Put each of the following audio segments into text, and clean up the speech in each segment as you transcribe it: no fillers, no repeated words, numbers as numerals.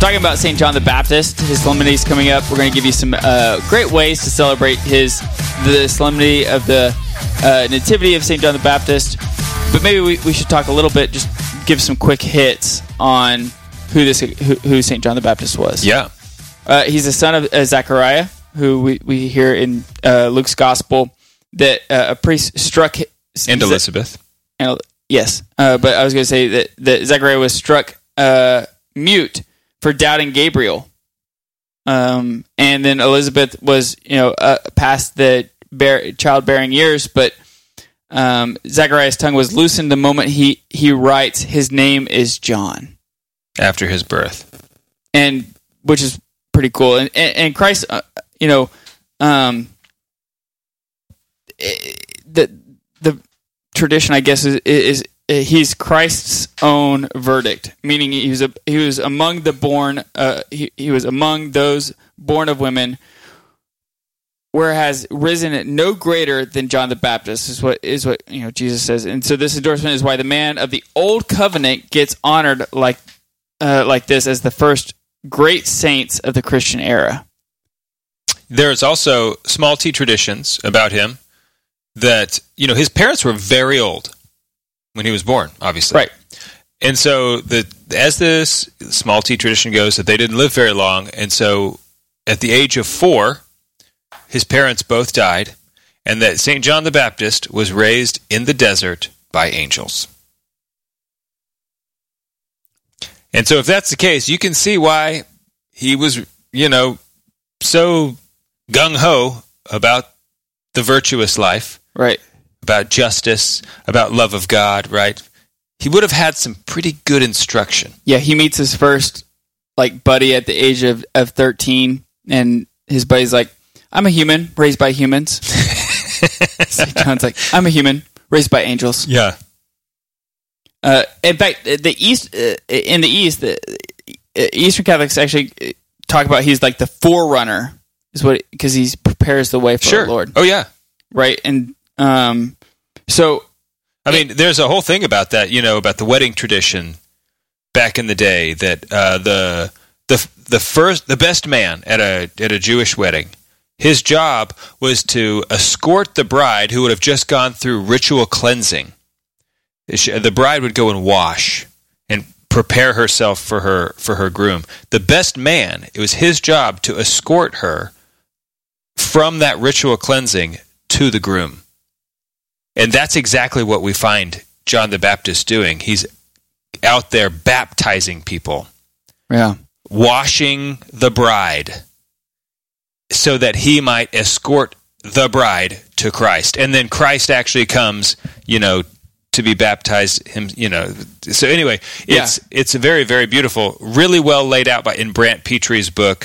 talking about St. John the Baptist. His solemnity is coming up. We're going to give you some great ways to celebrate the solemnity of the nativity of St. John the Baptist. But maybe we should talk a little bit, just give some quick hits on who St. John the Baptist was. Yeah. He's the son of Zechariah, who we hear in Luke's Gospel that a priest struck... And Elizabeth. Yes. But I was going to say that Zechariah was struck mute for doubting Gabriel. And then Elizabeth was, past the childbearing years, but Zechariah's tongue was loosened the moment he writes, his name is John. After his birth. And which is pretty cool. And Christ, the tradition, I guess, is he's Christ's own verdict, meaning he was among the born. He was among those born of women, whereas risen no greater than John the Baptist is what Jesus says. And so this endorsement is why the man of the old covenant gets honored like this as the first great saints of the Christian era. There's also small t traditions about him that, his parents were very old when he was born, obviously. Right. And so as this small t tradition goes, that they didn't live very long. And so at the age of 4, his parents both died, and that St. John the Baptist was raised in the desert by angels. And so if that's the case, you can see why he was, so gung-ho about the virtuous life. Right. About justice, about love of God, right? He would have had some pretty good instruction. Yeah, he meets his first buddy at the age of 13, and his buddy's like, I'm a human, raised by humans. St. John's like, I'm a human, raised by angels. Yeah. In fact, in the East, Eastern Catholics actually talk about he's like the forerunner, because he prepares the way for the Lord. Oh yeah, right. And so, there's a whole thing about that. About the wedding tradition back in the day. That the best man at a Jewish wedding, his job was to escort the bride who would have just gone through ritual cleansing. The bride would go and wash and prepare herself for her groom. The best man, it was his job to escort her from that ritual cleansing to the groom. And that's exactly what we find John the Baptist doing. He's out there baptizing people. Yeah. Washing the bride so that he might escort the bride to Christ. And then Christ actually comes, to be baptized him, So anyway, it's very, very beautiful, really well laid out in Brant Petrie's book,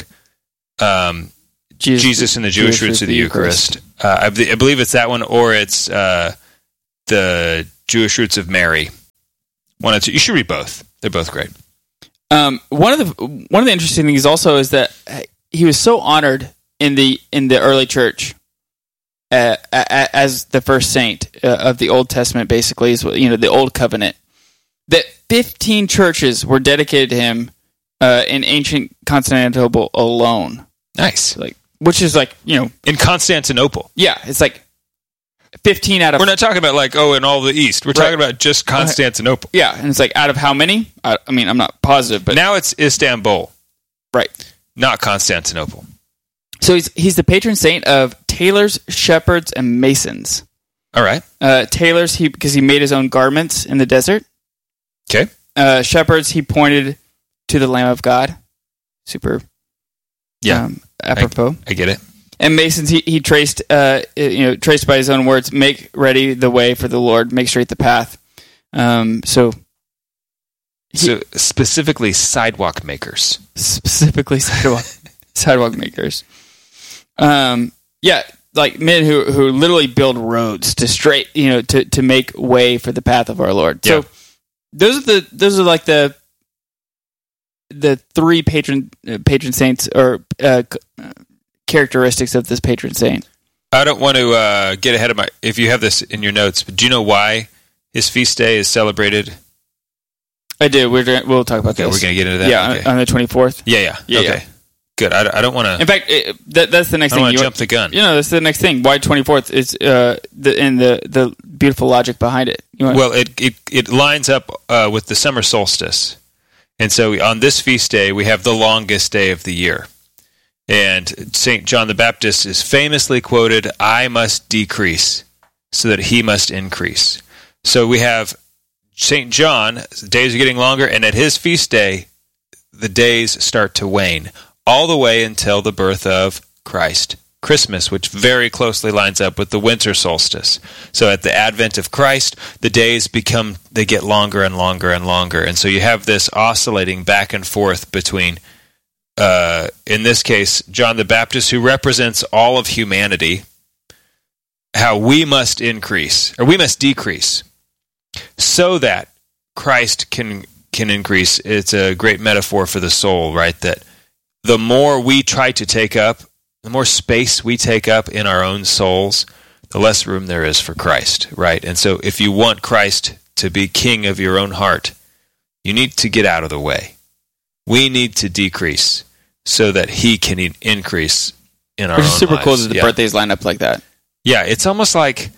Jesus and the Jewish Roots of the Eucharist. I believe it's that one, or it's the Jewish Roots of Mary. One of two. You should read both. They're both great. One of the interesting things also is that he was so honored in the early church as the first saint of the Old Testament, basically, is the Old Covenant, that 15 churches were dedicated to him in ancient Constantinople alone. Nice. Which is in Constantinople. Yeah, it's 15 out of... We're not talking about in all the East. We're talking about just Constantinople. Yeah, and it's out of how many? I'm not positive, but... Now it's Istanbul. Right. Not Constantinople. So he's the patron saint of tailors, shepherds, and masons. All right. Tailors, because he made his own garments in the desert. Okay. Shepherds, he pointed to the Lamb of God. Super... Yeah. Apropos. I get it. And Masons, he traced, traced by his own words, make ready the way for the Lord, make straight the path. So specifically sidewalk makers. Specifically sidewalk makers. Men who literally build roads to make way for the path of our Lord. Yeah. So those are the three patron saints or characteristics of this patron saint. I don't want to get ahead of if you have this in your notes, but do you know why his feast day is celebrated I do. We'll talk about Okay, this. we're going to get into that? Yeah, Okay. on the 24th. Yeah. Yeah, Okay. yeah. Good. I don't want to... In fact, that's the next I thing. don't want to jump the gun. That's the next thing. Why 24th? It's the beautiful logic behind it. Well, it lines up with the summer solstice. And so on this feast day, we have the longest day of the year. And St. John the Baptist is famously quoted, "I must decrease so that he must increase." So we have St. John, the days are getting longer, and at his feast day, the days start to wane, all the way until the birth of Christ, Christmas, which very closely lines up with the winter solstice. So at the advent of Christ, the days they get longer and longer and longer. And so you have this oscillating back and forth between, in this case, John the Baptist, who represents all of humanity, how we must increase, or we must decrease, so that Christ can increase. It's a great metaphor for the soul, right? That the more we try to take up, the more space we take up in our own souls, the less room there is for Christ, right? And so if you want Christ to be king of your own heart, you need to get out of the way. We need to decrease so that he can increase in our own lives. It's super cool that the birthdays line up like that. Yeah, it's almost like,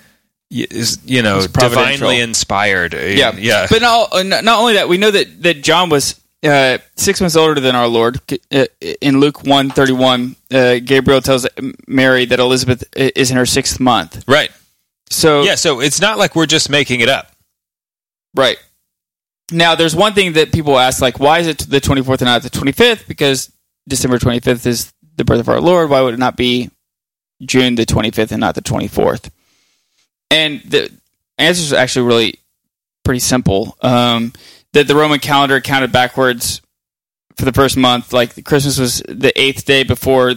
divinely inspired. Yeah. But not only that, we know that John was 6 months older than our Lord. In Luke 1:31, Gabriel tells Mary that Elizabeth is in her 6th month. Right. So it's not like we're just making it up. Right. Now, there's one thing that people ask, like, why is it the 24th and not the 25th? Because December 25th is the birth of our Lord. Why would it not be June the 25th and not the 24th? And the answer is actually really pretty simple. That the Roman calendar counted backwards for the first month. Like, Christmas was the 8th day before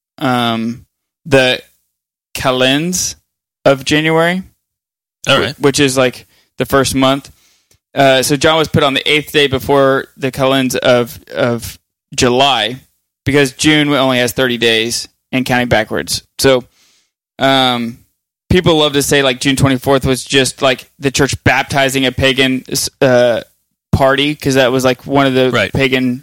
the calends of January. All right. Which is like the first month. So John was put on the 8th day before the calends of July, because June only has 30 days and counting backwards. So people love to say like June 24th was just like the church baptizing a pagan party, because that was like one of the pagan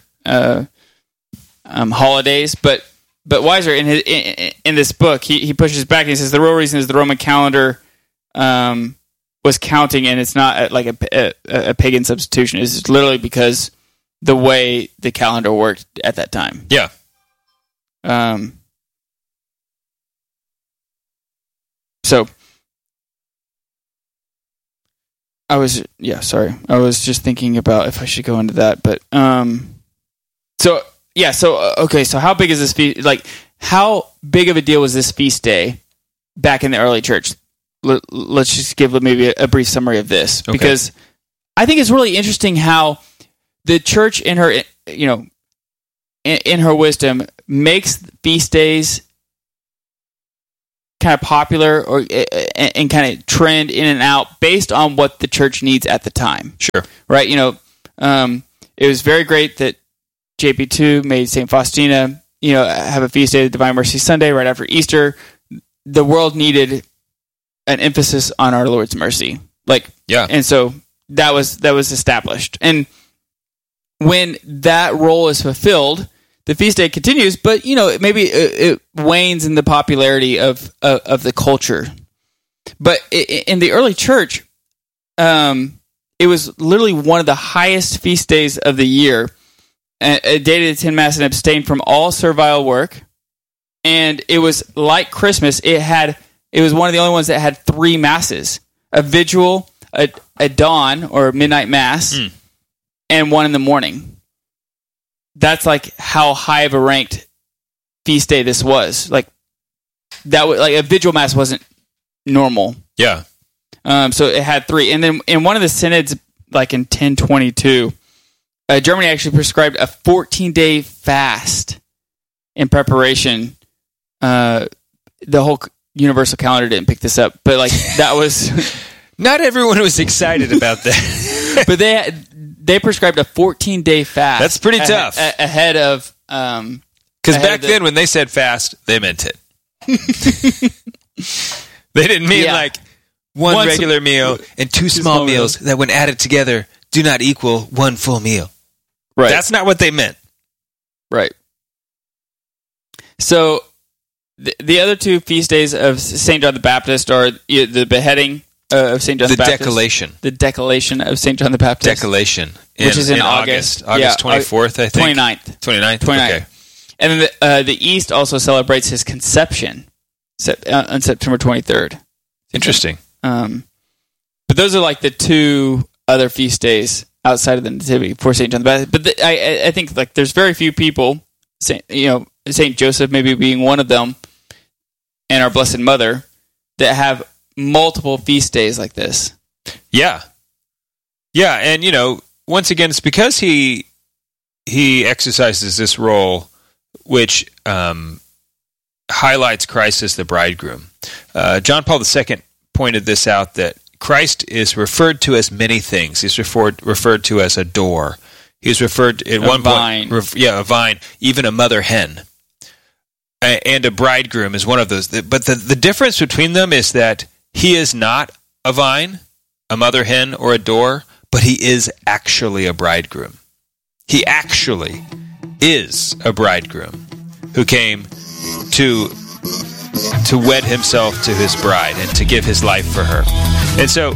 holidays. But Weiser in this book, he pushes back and he says the real reason is the Roman calendar was counting, and it's not like a pagan substitution. It's literally because the way the calendar worked at that time. Yeah. So I was just thinking about if I should go into that, but so how big is this feast? Like, how big of a deal was this feast day back in the early church? Let's just give maybe a brief summary of this, because I think it's really interesting how the church in her, in her wisdom, makes feast days kind of popular and kind of trend in and out based on what the church needs at the time. Sure. Right? It was very great that JP2 made St. Faustina, have a feast day, the Divine Mercy Sunday, right after Easter. The world needed an emphasis on our Lord's mercy. And so that was established. And when that role is fulfilled, the feast day continues, but maybe it wanes in the popularity of the culture. But in the early church, it was literally one of the highest feast days of the year. A day to attend Mass and abstain from all servile work, and it was like Christmas. It was one of the only ones that had 3 masses: a vigil, a dawn or midnight mass, and one in the morning. That's like how high of a ranked feast day this was. Like that was like a vigil mass wasn't normal. Yeah. So it had 3, and then in one of the synods, like in 1022, Germany actually prescribed a 14-day fast in preparation. The whole universal calendar didn't pick this up, but like that was not everyone was excited about that. But they prescribed a 14-day fast. That's pretty tough. Ahead of because back then when they said fast, they meant it. They didn't mean like one regular meal and 2 small meals that when added together do not equal one full meal. Right. That's not what they meant. Right. So the other two feast days of St. John the Baptist are the beheading of St. John the Baptist. The decollation of St. John the Baptist. Decollation. Which is in August. August 24th, I think. 29th. 29th? Okay. And then the East also celebrates his conception on September 23rd. Interesting. But those are like the two other feast days outside of the Nativity for St. John the Baptist. But I think like there's very few people, St. Joseph maybe being one of them, and our Blessed Mother, that have multiple feast days like this. Yeah. Yeah, and once again, it's because he exercises this role which highlights Christ as the bridegroom. John Paul II pointed this out, that Christ is referred to as many things. He's referred to as a door. He's referred at one point, a vine, even a mother hen. And a bridegroom is one of those. But the difference between them is that he is not a vine, a mother hen, or a door, but he is actually a bridegroom. He actually is a bridegroom who came to wed himself to his bride and to give his life for her. And so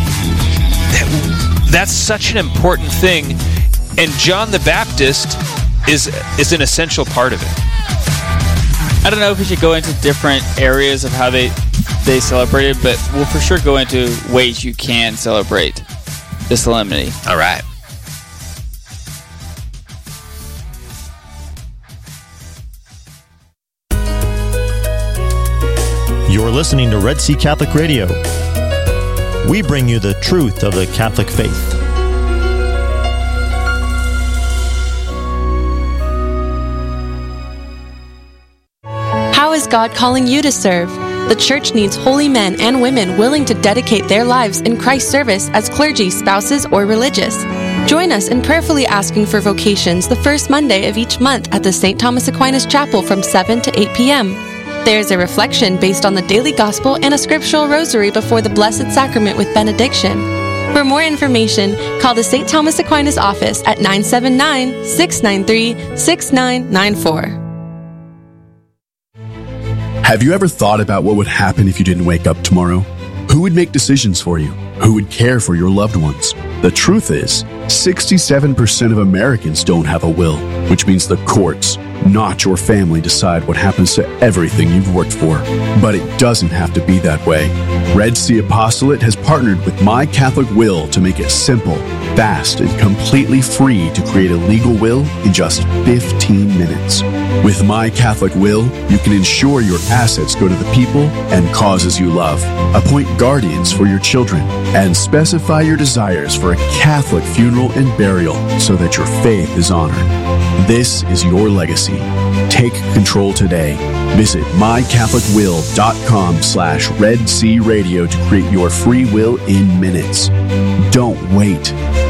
that's such an important thing, and John the Baptist is an essential part of it. I don't know if we should go into different areas of how they celebrate it, but we'll for sure go into ways you can celebrate the solemnity. All right. You're listening to Red Sea Catholic Radio. We bring you the truth of the Catholic faith. How is God calling you to serve? The Church needs holy men and women willing to dedicate their lives in Christ's service as clergy, spouses, or religious. Join us in prayerfully asking for vocations the first Monday of each month at the St. Thomas Aquinas Chapel from 7 to 8 p.m. There's a reflection based on the daily gospel and a scriptural rosary before the Blessed Sacrament with benediction. For more information, call the St. Thomas Aquinas office at 979-693-6994. Have you ever thought about what would happen if you didn't wake up tomorrow? Who would make decisions for you? Who would care for your loved ones? The truth is, 67% of Americans don't have a will, which means the courts, not your family, decide what happens to everything you've worked for. But it doesn't have to be that way. Red Sea Apostolate has partnered with My Catholic Will to make it simple, fast, and completely free to create a legal will in just 15 minutes. With My Catholic Will, you can ensure your assets go to the people and causes you love, appoint guardians for your children, and specify your desires for a Catholic funeral and burial so that your faith is honored. This is your legacy. Take control today. Visit mycatholicwill.com/Red Sea Radio to create your free will in minutes. Don't wait.